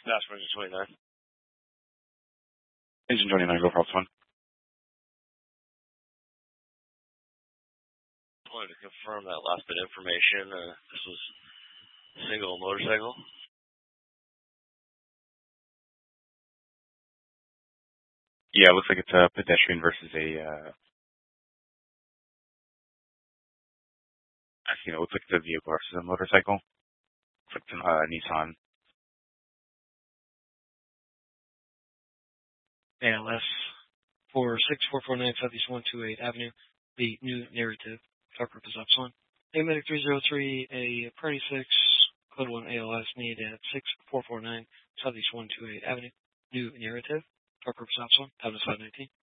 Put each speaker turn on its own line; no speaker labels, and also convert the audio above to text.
That's 29.
Agent 29, go for Alpha 1.
Wanted to confirm that last bit of information. This was a single motorcycle.
Yeah, it looks like it's a pedestrian versus a, actually, no, it looks like it's a vehicle versus a motorcycle. It's like a Nissan.
ALS 46449 Southeast 128 Avenue, the new narrative. Car purpose Epsilon. Medic 303, a Party 6, Code 1 ALS, need at 6449 Southeast 128 Avenue, new narrative. Car purpose Epsilon, 519.